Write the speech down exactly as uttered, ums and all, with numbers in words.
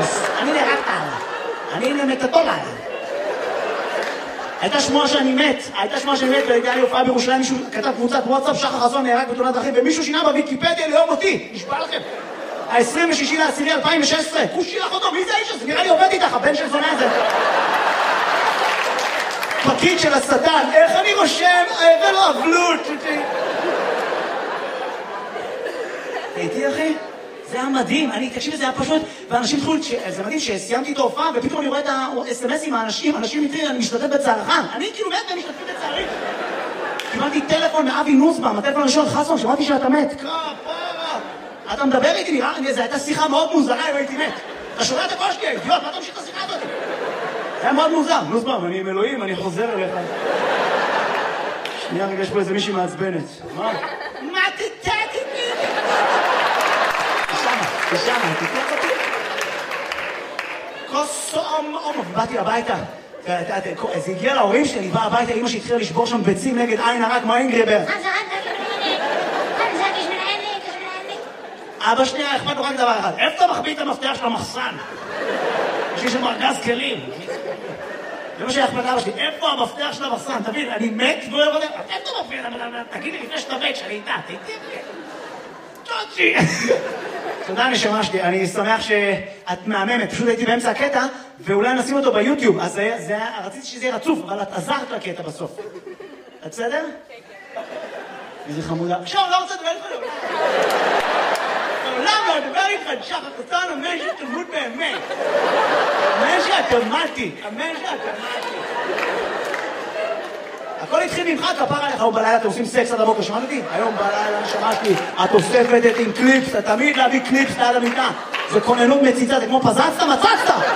אז אני נהרגת עליו. אני נמתתו עליו. הייתה שמועה שאני מת, הייתה שמועה שאני מת, והייתה לי הופעה בירושלים, מישהו כתב קבוצת וואטסאפ, שחר חסון נהרג בתאונת דרכים, ומישהו שינה בוויקיפדיה ליום אותי, נשבע לכם. ה-עשרים ושישי לעשירי אלפיים ושש עשרה, הוא שילח אותו, מי זה האיש הזה? נראה לי עובד איתך, הבן של זונה הזה. פקיד של השטן, איך אני רושם, ולא אבלות. הייתי אחי? זה היה מדהים, אני, תקשיב, זה היה פשוט, ואנשים התחילו, זה מדהים שסיימתי את ההופעה, ופתאום אני רואה את ה-אס אם אס עם האנשים, אנשים מתחילים, אני משתתף בצערך, אני כאילו מת והם משתתפים בצערי. קיבלתי טלפון מאבי נוסבאום, הטלפון הראשון, חסון, שמעתי שאתה מת. כפרה, אתה מדבר איתי, נראה, זו הייתה שיחה מאוד מוזרה אם הייתי מת. אתה שומע את הקול שלי, אידיוט, מה אתה ממשיך את השיחה הזאת? זה היה מאוד מוזר, נוסבאום, אני עם אלוהים, אני חוזר אליך. שנייה רגע, יש פה איזה מישהי מעצבנת. מה? מה תתתי? תשמע, תתלח אותי. כוס אום אום, ובאתי הביתה. זה הגיע להורים שלי, בא הביתה, אמא שהתחילה לשבור שם ביצים נגד עין הרע כמו אינגריבר. אבא שנייה, אכפת לו רק דבר אחד. איפה אתה מחביא את המפתח של המחסן? יש לי שם ארגז כלים. זה מה שאכפת לאבא שלי. איפה המפתח של המחסן? תבין, אני מת ולא יודע. איפה אתה מפתח? תגיד לי לפני שאתה מת, שאני איתה. תגיד לי. צ'וצ'י. תודה נשמה שלי, אני שמח שאת מהממת, פשוט הייתי באמצע הקטע ואולי נשים אותו ביוטיוב, אז רציתי שזה יהיה רצוף, אבל את עזרת לקטע בסוף. את בסדר? איזה חמודה. עכשיו, לא רוצה לדבר איתך לעולם. לעולם לא לדבר איתך, שחר חסון, אמן שתמות באמת. אמן שאת אמרתי, אמן שאת אמרתי. הכל התחיל ממך, כפר עליך, היום בלילה אתם עושים סקס עד הבוקר, שמעת אותי? היום בלילה שמעתי, את אוספת את עם קליפס, אתה תמיד להביא קליפס ליד המיטה. זה כוננות מציצה, זה כמו פזצת, מצצת!